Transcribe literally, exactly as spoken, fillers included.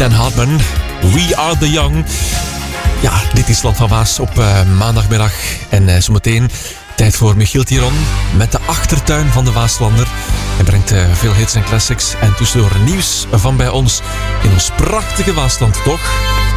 Dan Hartman, We Are The Young. Ja, dit is Land van Waas op uh, maandagmiddag. En uh, zometeen tijd voor Michiel Tiron met de achtertuin van de Waaslander. Hij brengt uh, veel hits en classics en tussendoor nieuws van bij ons in ons prachtige Waasland, toch?